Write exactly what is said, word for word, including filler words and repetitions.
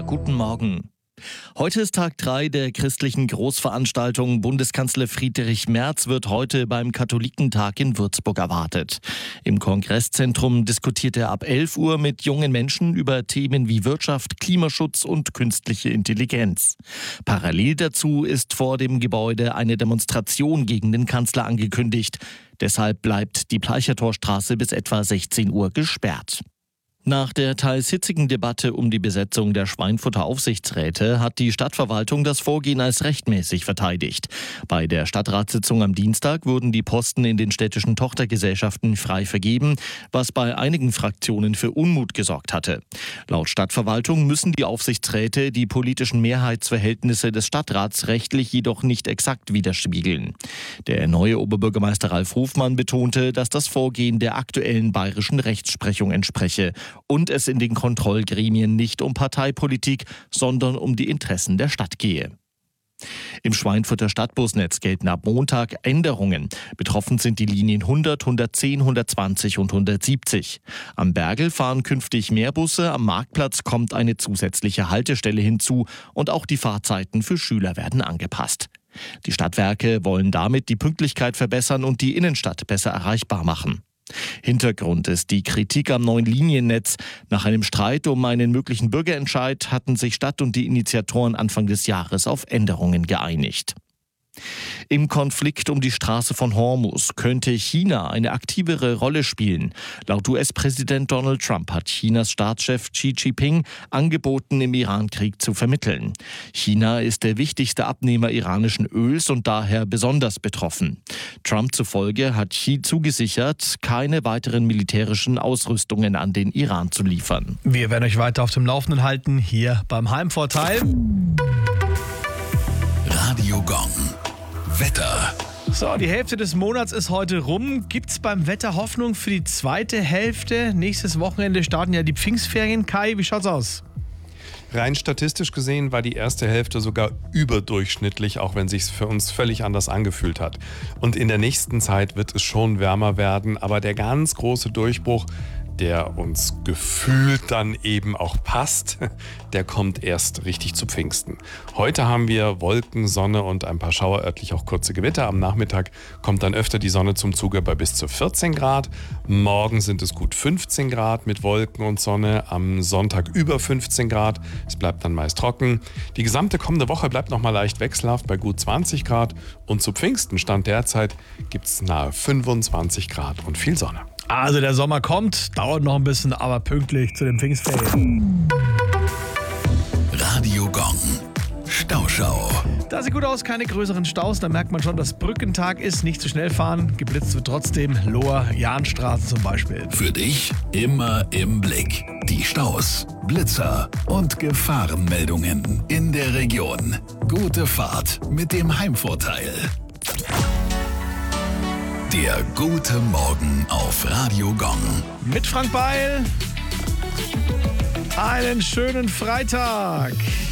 Wetter. Guten Morgen. Heute ist Tag drei der christlichen Großveranstaltung. Bundeskanzler Friedrich Merz wird heute beim Katholikentag in Würzburg erwartet. Im Kongresszentrum diskutiert er ab elf Uhr mit jungen Menschen über Themen wie Wirtschaft, Klimaschutz und künstliche Intelligenz. Parallel dazu ist vor dem Gebäude eine Demonstration gegen den Kanzler angekündigt. Deshalb bleibt die Bleichertorstraße bis etwa sechzehn Uhr gesperrt. Nach der teils hitzigen Debatte um die Besetzung der Schweinfurter Aufsichtsräte hat die Stadtverwaltung das Vorgehen als rechtmäßig verteidigt. Bei der Stadtratssitzung am Dienstag wurden die Posten in den städtischen Tochtergesellschaften frei vergeben, was bei einigen Fraktionen für Unmut gesorgt hatte. Laut Stadtverwaltung müssen die Aufsichtsräte die politischen Mehrheitsverhältnisse des Stadtrats rechtlich jedoch nicht exakt widerspiegeln. Der neue Oberbürgermeister Ralf Hofmann betonte, dass das Vorgehen der aktuellen bayerischen Rechtsprechung entspreche und es in den Kontrollgremien nicht um Parteipolitik, sondern um die Interessen der Stadt gehe. Im Schweinfurter Stadtbusnetz gelten ab Montag Änderungen. Betroffen sind die Linien hundert, hundertzehn, hundertzwanzig und hundertsiebzig. Am Bergel fahren künftig mehr Busse, am Marktplatz kommt eine zusätzliche Haltestelle hinzu und auch die Fahrzeiten für Schüler werden angepasst. Die Stadtwerke wollen damit die Pünktlichkeit verbessern und die Innenstadt besser erreichbar machen. Hintergrund ist die Kritik am neuen Liniennetz. Nach einem Streit um einen möglichen Bürgerentscheid hatten sich Stadt und die Initiatoren Anfang des Jahres auf Änderungen geeinigt. Im Konflikt um die Straße von Hormuz könnte China eine aktivere Rolle spielen. Laut U S-Präsident Donald Trump hat Chinas Staatschef Xi Jinping angeboten, im Irankrieg zu vermitteln. China ist der wichtigste Abnehmer iranischen Öls und daher besonders betroffen. Trump zufolge hat Xi zugesichert, keine weiteren militärischen Ausrüstungen an den Iran zu liefern. Wir werden euch weiter auf dem Laufenden halten, hier beim Heimvorteil. Radio Gong. Wetter. So, die Hälfte des Monats ist heute rum. Gibt's beim Wetter Hoffnung für die zweite Hälfte? Nächstes Wochenende starten ja die Pfingstferien. Kai, wie schaut's aus? Rein statistisch gesehen war die erste Hälfte sogar überdurchschnittlich, auch wenn sich's für uns völlig anders angefühlt hat. Und in der nächsten Zeit wird es schon wärmer werden, aber der ganz große Durchbruch, der uns gefühlt dann eben auch passt, der kommt erst richtig zu Pfingsten. Heute haben wir Wolken, Sonne und ein paar Schauer, örtlich auch kurze Gewitter. Am Nachmittag kommt dann öfter die Sonne zum Zuge bei bis zu vierzehn Grad. Morgen sind es gut fünfzehn Grad mit Wolken und Sonne. Am Sonntag über fünfzehn Grad. Es bleibt dann meist trocken. Die gesamte kommende Woche bleibt noch mal leicht wechselhaft bei gut zwanzig Grad. Und zu Pfingsten Stand derzeit gibt es nahe fünfundzwanzig Grad und viel Sonne. Also der Sommer kommt, dauert noch ein bisschen, aber pünktlich zu den Pfingstferien. Radio Gong. Stauschau. Da sieht gut aus, keine größeren Staus. Da merkt man schon, dass Brückentag ist. Nicht zu schnell fahren. Geblitzt wird trotzdem. Loher, Jahnstraße zum Beispiel. Für dich immer im Blick. Die Staus, Blitzer und Gefahrenmeldungen in der Region. Gute Fahrt mit dem Heimvorteil. Der gute Morgen auf Radio Gong. Mit Frank Beil. Einen schönen Freitag.